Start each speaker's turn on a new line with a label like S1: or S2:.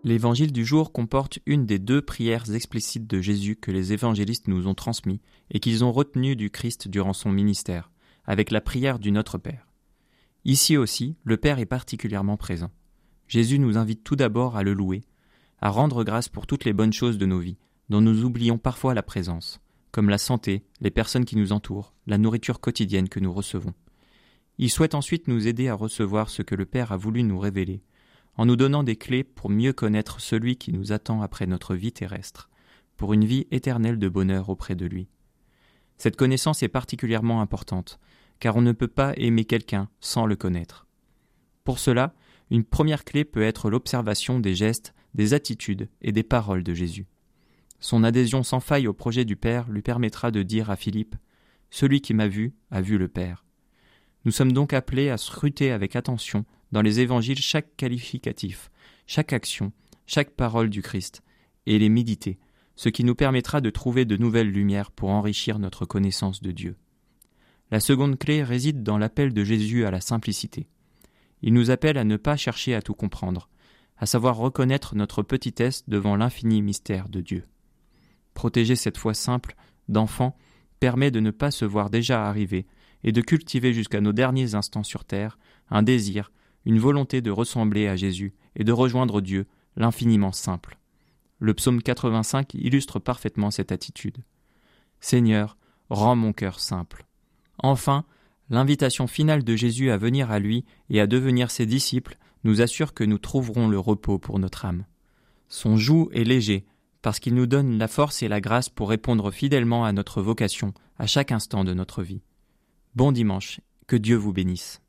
S1: L'évangile du jour comporte une des 2 prières explicites de Jésus que les évangélistes nous ont transmis et qu'ils ont retenues du Christ durant son ministère, avec la prière du Notre Père. Ici aussi, le Père est particulièrement présent. Jésus nous invite tout d'abord à le louer, à rendre grâce pour toutes les bonnes choses de nos vies, dont nous oublions parfois la présence, comme la santé, les personnes qui nous entourent, la nourriture quotidienne que nous recevons. Il souhaite ensuite nous aider à recevoir ce que le Père a voulu nous révéler, en nous donnant des clés pour mieux connaître celui qui nous attend après notre vie terrestre, pour une vie éternelle de bonheur auprès de lui. Cette connaissance est particulièrement importante, car on ne peut pas aimer quelqu'un sans le connaître. Pour cela, une première clé peut être l'observation des gestes, des attitudes et des paroles de Jésus. Son adhésion sans faille au projet du Père lui permettra de dire à Philippe « Celui qui m'a vu a vu le Père ». Nous sommes donc appelés à scruter avec attention dans les évangiles chaque qualificatif, chaque action, chaque parole du Christ, et les méditer, ce qui nous permettra de trouver de nouvelles lumières pour enrichir notre connaissance de Dieu. La seconde clé réside dans l'appel de Jésus à la simplicité. Il nous appelle à ne pas chercher à tout comprendre, à savoir reconnaître notre petitesse devant l'infini mystère de Dieu. Protéger cette foi simple d'enfant permet de ne pas se voir déjà arriver et de cultiver jusqu'à nos derniers instants sur terre un désir, une volonté de ressembler à Jésus et de rejoindre Dieu, l'infiniment simple. Le psaume 85 illustre parfaitement cette attitude. « Seigneur, rends mon cœur simple. » Enfin, l'invitation finale de Jésus à venir à lui et à devenir ses disciples nous assure que nous trouverons le repos pour notre âme. Son joug est léger, parce qu'il nous donne la force et la grâce pour répondre fidèlement à notre vocation à chaque instant de notre vie. Bon dimanche, que Dieu vous bénisse.